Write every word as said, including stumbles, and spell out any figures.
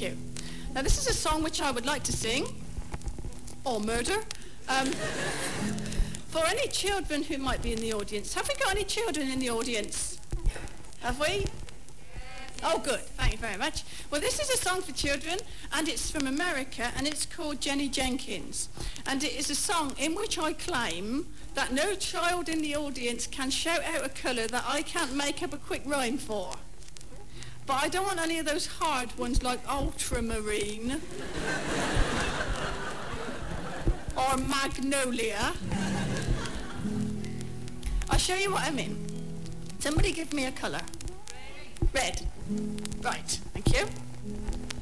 you. Now, this is a song which I would like to sing, or murder, um, for any children who might be in the audience. Have we got any children in the audience? Have we? Oh, good. Thank you very much. Well, this is a song for children, and it's from America, and it's called Jenny Jenkins. And it is a song in which I claim that no child in the audience can shout out a colour that I can't make up a quick rhyme for. But I don't want any of those hard ones like ultramarine or magnolia. I'll show you what I mean. Somebody give me a colour. Red. Right, thank you.